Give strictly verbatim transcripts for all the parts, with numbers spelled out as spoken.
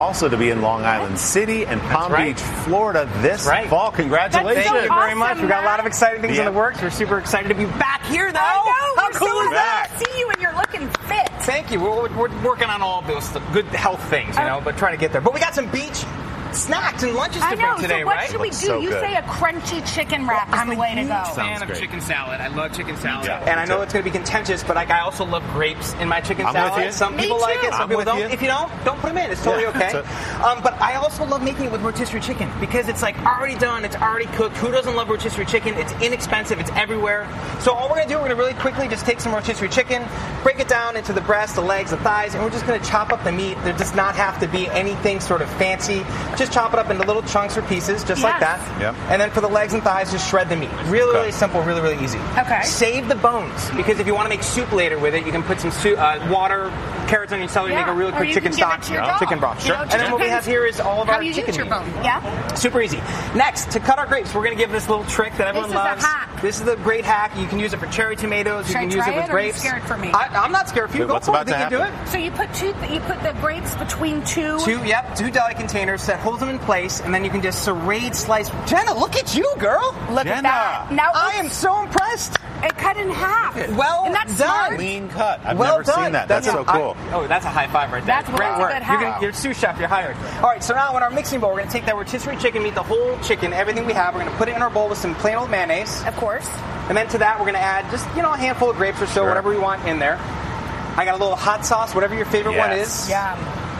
Also to be in Long Island City and Palm right. Beach, Florida this right. fall. Congratulations. Thank you awesome, very much. We've got a lot of exciting things Yeah. in the works. We're super excited to be back here, though. I know. How we're cool so is that? excited to see you, and you're looking fit. Thank you. We're, we're working on all of those good health things, you know, but trying to get there. But we got some beach snacks and lunches to I know. bring today, so what right? should we Looks do? so you good. say a crunchy chicken wrap is I'm the a way to huge go. fan Sounds of great. chicken salad. I love chicken salad. Yeah, and me I know too. it's going to be contentious, but like I also love grapes in my chicken I'm salad. with you. Some Me people too. like it, some I'm people with don't. you. If you don't, don't put them in. It's totally Yeah, okay. that's Um, but I also love making it with rotisserie chicken because it's like already done, it's already cooked. Who doesn't love rotisserie chicken? It's inexpensive, it's everywhere. So all we're going to do, we're going to really quickly just take some rotisserie chicken, break it down into the breast, the legs, the thighs, and we're just going to chop up the meat. There does not have to be anything sort of fancy. Just chop it up into little chunks or pieces, just like Yes. that. Yep. And then for the legs and thighs, just shred the meat. Really, Okay. really simple, really, really easy. Okay. Save the bones, because if you want to make soup later with it, you can put some soup, uh, water, carrots, onion, celery, Yeah. make a really Or quick you chicken can give stock, it to your dog. chicken broth. You Sure. know, And just then what we have depends here is all of how our you chicken use your meat. bone. Yeah. Super easy. Next, to cut our grapes, we're going to give this little trick that everyone This is a loves. hack. This is a great hack. You can use it for cherry tomatoes. Should you I can use try it with it, or are you grapes. scared for me? I, I'm not scared for you. Wait, Go what's for about it. to Think you can do happen? it. So you put two. You put the grapes between two. Two, yep, two deli containers. Set holds them in place, and then you can just serrate, slice. Jenna, look at you, girl. Look Jenna. at that. Now I am so impressed. it cut in half. Well and that's done. smart. Clean cut. I've well never done. seen that. That's, so I- cool. oh, that's a high five right there. That's- great that's a work. good You're, hack. gonna, you're sous chef. You're hired. All right. So now in our mixing bowl, we're going to take that rotisserie chicken meat, the whole chicken, everything we have. We're going to put it in our bowl with some plain old mayonnaise, Of course. and then to that we're going to add just you know a handful of grapes or so, Sure. whatever we want in there. I got a little hot sauce, whatever your favorite one Yes. is. Yeah.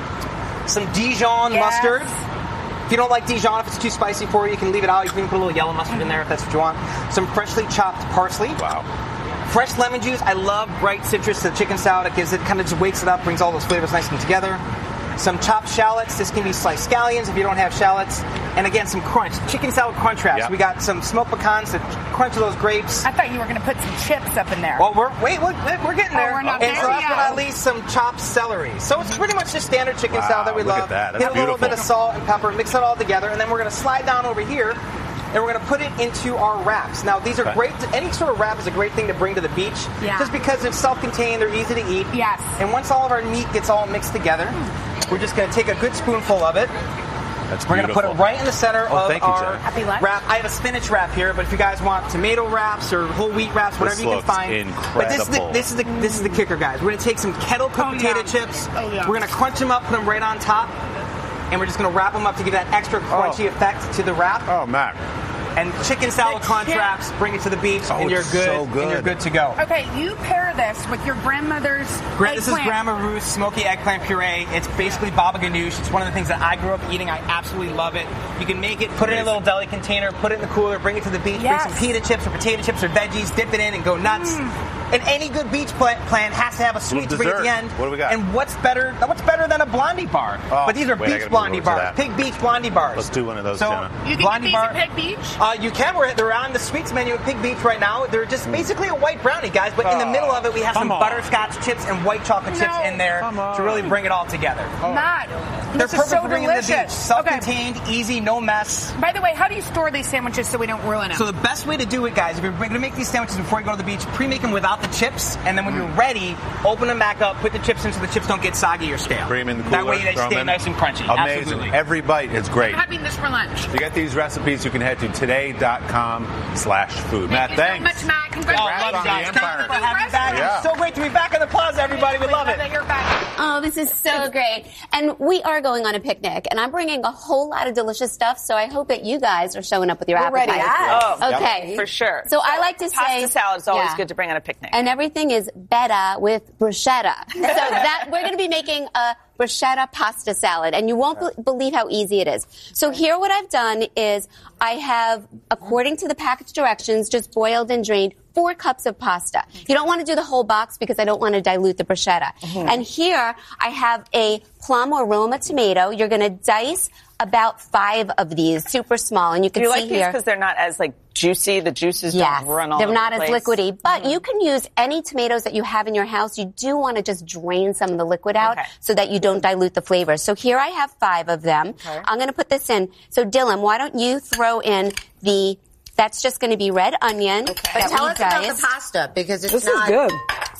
Some Dijon Yes. mustard. If you don't like Dijon, if it's too spicy for you, you can leave it out. You can put a little yellow mustard in there if that's what you want. Some freshly chopped parsley. Wow. Fresh lemon juice. I love bright citrus to the chicken salad. It gives it kind of just wakes it up, brings all those flavors nicely together. Some chopped shallots. This can be sliced scallions if you don't have shallots. And again, some crunch. Chicken salad crunch wraps. Yep. We got some smoked pecans to crunch those grapes. I thought you were going to put some chips up in there. Well, we're wait, we're, we're getting Oh, there. we're not and there so last yet. but not least, some chopped celery. So it's pretty much just standard chicken Wow, salad that we look love. at that. That's Hit a little beautiful. bit of salt and pepper, mix it all together, and then we're going to slide down over here, and we're going to put it into our wraps. Now, these are Okay. great. Any sort of wrap is a great thing to bring to the beach, Yeah. just because it's self-contained, they're easy to eat. Yes. And once all of our meat gets all mixed together, we're just going to take a good spoonful of it. That's We're going to beautiful. put it right in the center Oh, of thank you, our Jen. Happy lunch. wrap. I have a spinach wrap here, but if you guys want tomato wraps or whole wheat wraps, whatever This you can looks find. But this is the incredible. this is the this is the kicker, guys. We're going to take some kettle cooked Oh, potato yeah. chips. Oh, yeah. We're going to crunch them up, put them right on top, and we're just going to wrap them up to give that extra crunchy Oh. effect to the wrap. Oh, Mac. And chicken salad The crunch chip- wraps, bring it to the beach, Oh, and you're it's good, so and you're good. good to go. Okay, you pair this with your grandmother's Gra- This is eggplant. Grandma Ruth's smoky eggplant puree. It's basically baba ganoush. It's one of the things that I grew up eating. I absolutely love it. You can make it, put it in a little deli container, put it in the cooler, bring it to the beach, Yes. bring some pita chips or potato chips or veggies, dip it in and go nuts. And any good beach pla- plan has to have a sweet to bring at the dessert. end. What do we got? And what's better? What's better than a Blondie bar? Oh, but these are wait, I beach gotta Blondie move over to bars, that. Pig Beach Blondie bars. Let's do one of those, So Jenna. You can Blondie get these bar. at Pig Beach? Uh, you can. We're, they're on the sweets menu at Pig Beach right now. They're just basically a white brownie, guys. But in the Oh, middle of it, we have some come on. butterscotch chips and white chocolate chips No. in there Come on. to really bring it all together. Not. They're This perfect is so for bringing to the beach. delicious. Self-contained, easy, no mess. By the way, how do you store these sandwiches so we don't ruin them? So the best way to do it, guys, if you're going to make these sandwiches before you go to the beach, pre-make them without the chips, and then when you're ready, open them back up, put the chips in so the chips don't get soggy or stale. Bring them in the cooler. That way they throw 'em stay in. nice and crunchy. Amazing. Absolutely. Every bite is great. I'm having this for lunch. To get these recipes, you can head to today.com slash food. Matt, Thank you thanks. so much, Matt. Oh, Congratulations. love you guys. on Thank the you Empire. for having me back. Yeah. It's so great to be back in the plaza, everybody. We love it. You're back. Oh, this is so great. And we are going on a picnic, and I'm bringing a whole lot of delicious stuff, so I hope that you guys are showing up with your We're ready. appetizers. Oh, okay. for sure. So I like to say... Pasta salad is always Yeah. good to bring on a picnic. And everything is better with bruschetta. So that we're going to be making a bruschetta pasta salad, and you won't be- believe how easy it is. So here what I've done is I have, according to the package directions, just boiled and drained four cups of pasta. You don't want to do the whole box because I don't want to dilute the bruschetta. And here I have a plum or Roma tomato. You're going to dice about five of these, super small, and you can Do you see like these here. because they're not as like juicy? The juices Yes, don't run all they're over not the as place? liquidy, but you can use any tomatoes that you have in your house. You do want to just drain some of the liquid out Okay. so that you don't dilute the flavors. So here I have five of them. I'm going to put this in. So Dylan, why don't you throw in the, that's just going to be red onion. Okay. But Tell we us about diced. the pasta because it's This is not good.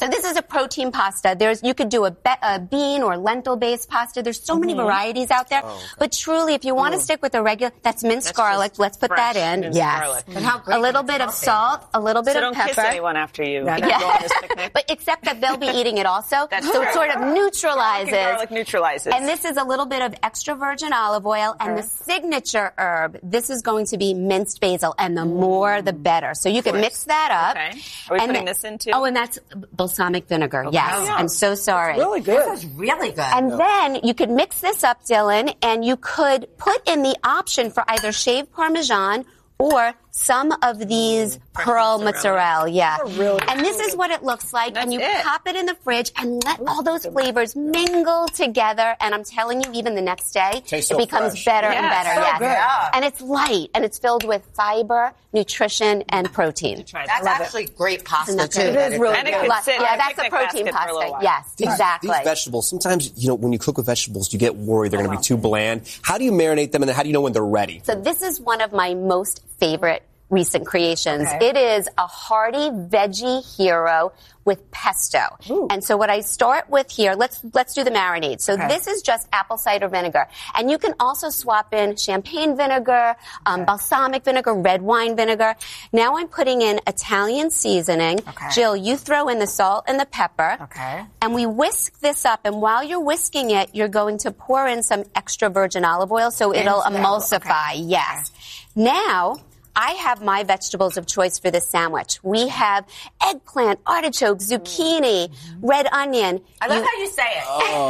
So this is a protein pasta. There's you could do a, be- a bean or lentil-based pasta. There's so mm-hmm. many varieties out there. Oh, okay. But truly, if you want to stick with a regular, that's minced that's garlic. Let's put that in. Yes. But how great a little bit of salt, a little bit so of don't pepper. Kiss anyone after you. Yeah. yeah. But except that they'll be eating it also. That's so true. it sort of neutralizes. Garlic, garlic neutralizes. And this is a little bit of extra virgin olive oil. Okay. And the signature herb, this is going to be minced basil. And the more, the better. So you can mix that up. Okay. Are we and putting the, this into? Oh, and that's balsamic vinegar. Okay. Yes. Yeah. I'm so sorry. It's really good. This is really good. And yeah. then you could mix this up, Dylan, and you could put in the option for either shaved Parmesan or some of these Fresh pearl mozzarella. mozzarella. Yeah. Really and this is what it looks like. That's and you it. pop it in the fridge and let all those flavors mingle together. And I'm telling you, even the next day, Tastes it so becomes fresh. better Yeah, and better. so yes. good. Yeah. And it's light and it's filled with fiber, nutrition, and protein. That's actually it. great pasta, That's too. it is really and it good. could sit yeah, in that's a picnic protein basket for a little pasta. while. Yes, These, exactly. These vegetables, sometimes, you know, when you cook with vegetables, you get worried they're going to be too bland. How do you marinate them, and then how do you know when they're ready? So this is one of my most favorite recent creations. Okay. It is a hearty veggie hero with pesto. Ooh. And so what I start with here, let's let's do the marinade. So Okay. this is just apple cider vinegar. And you can also swap in champagne vinegar, um, Okay. balsamic vinegar, red wine vinegar. Now I'm putting in Italian seasoning. Okay. Jill, you throw in the salt and the pepper. Okay. And we whisk this up. And while you're whisking it, you're going to pour in some extra virgin olive oil so it'll Into the- emulsify. okay. Yes. Now, I have my vegetables of choice for this sandwich. We have eggplant, artichoke, zucchini, Mm-hmm. red onion. I love You- how you say it.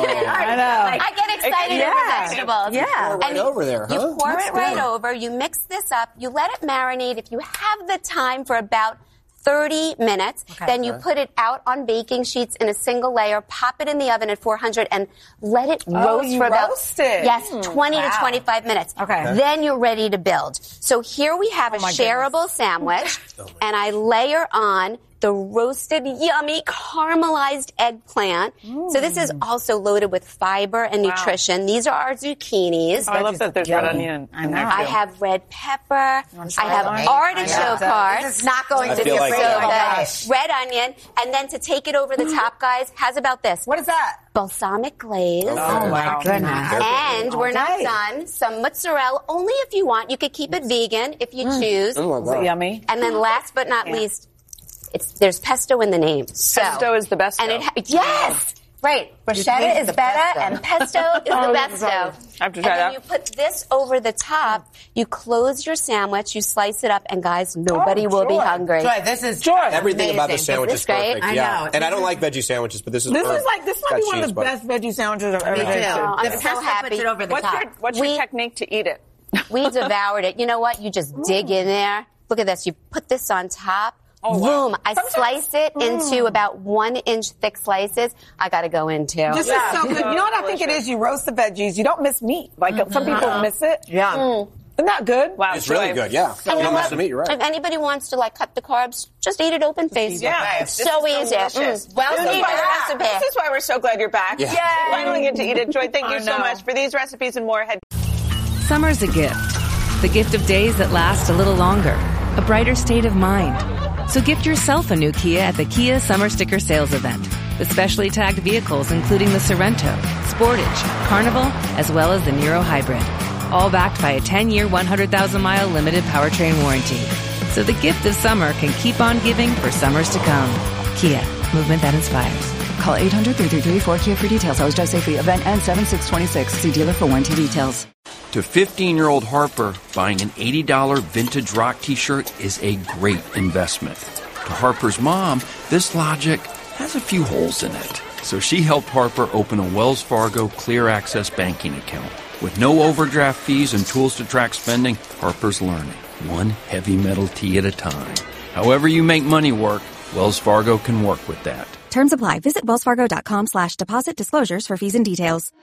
I know. I get excited Yeah. over vegetables. Yeah. Pour it right And over there, huh? You pour That's it right good. over. You mix this up. You let it marinate. If you have the time for about thirty minutes, Okay. then you put it out on baking sheets in a single layer, pop it in the oven at four hundred, and let it Oh, roast you for about roast it? yes, Mm, twenty to wow. twenty-five minutes. Okay. Then you're ready to build. So here we have Oh, a my shareable sandwich, and I layer on the roasted, yummy, caramelized eggplant. So this is also loaded with fiber and nutrition. These are our zucchinis. Oh, I love that there's red onion. I know. I have red pepper. I have one? artichoke I know. hearts. This is not going I to feel be like a it. so Oh, good. Red onion. And then to take it over the top, guys, how's about this? What is that? Balsamic glaze. Oh, my goodness. And we're not day. done. Some mozzarella, only if you want. You could keep it vegan if you choose. Oh, my Is it God. yummy? And then last but not least, it's there's pesto in the name. So, Pesto is the best. and it ha- yes, right. Bruschetta is the better, pesto. and pesto is the Oh, besto. I have to And try then that. you put this over the top. You close your sandwich. You slice it up, and guys, nobody Oh, will be joy. hungry. Joy, this is Joy. Everything about the amazing. sandwich Is is this great? perfect. I yeah. know. And I This don't like veggie sandwiches, but this is This herb. is like this might Got be one cheese, of the but- best veggie sandwiches I've ever Me too. tasted. I'm The so pesto happy. puts it over the What's top. your What's We- your technique to eat it? We devoured it. You know what? You just dig in there. Look at this. You put this on top. Oh, wow. Boom. I slice it into about one inch thick slices. I got to go in too. This Yeah. is so good. You know what I think it is? You roast the veggies. You don't miss meat. Like some people miss it. Yeah. Isn't that good? Wow, It's really Joy. good, yeah. And You you know don't miss what? the meat, you're right. If anybody wants to like cut the carbs, just eat it open faced. Yeah, It's this so is easy. delicious. Mm. Well, You this is need why a we're- recipe. This is why we're so glad you're back. Yeah. Yay! Finally get to eat it, Joy. Thank you I so know. much for these recipes and more. Head Summer's a gift. The gift of days that last a little longer. A brighter state of mind. So gift yourself a new Kia at the Kia Summer Sticker Sales Event. With specially tagged vehicles including the Sorrento, Sportage, Carnival, as well as the Niro Hybrid. All backed by a ten-year, one hundred thousand mile limited powertrain warranty. So the gift of summer can keep on giving for summers to come. Kia, movement that inspires. Call eight hundred, three three three, four K I A for details. Always drive safely. Event ends seven six twenty-six. See dealer for warranty details. To fifteen-year-old Harper, buying an eighty dollars vintage rock t-shirt is a great investment. To Harper's mom, this logic has a few holes in it. So she helped Harper open a Wells Fargo Clear Access banking account. With no overdraft fees and tools to track spending, Harper's learning, one heavy metal tee at a time. However you make money work, Wells Fargo can work with that. Terms apply. Visit wellsfargo.com slash deposit disclosures for fees and details.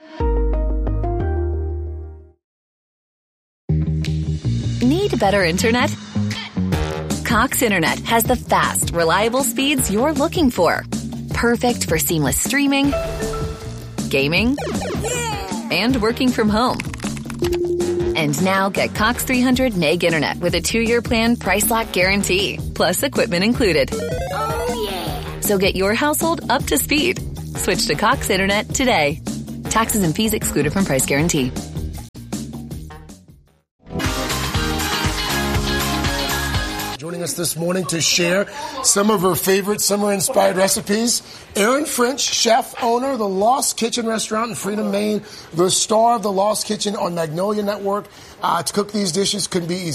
Need better internet? Cox Internet has the fast, reliable speeds you're looking for. Perfect for seamless streaming, gaming, and working from home. And now get Cox three hundred meg internet with a two-year plan price lock guarantee, plus equipment included. Oh, yeah. So get your household up to speed. Switch to Cox Internet today. Taxes and fees excluded from price guarantee. Joining us this morning to share some of her favorite summer-inspired recipes, Erin French, chef, owner of the Lost Kitchen restaurant in Freedom, Maine, the star of the Lost Kitchen on Magnolia Network. Uh, to cook these dishes couldn't be easy.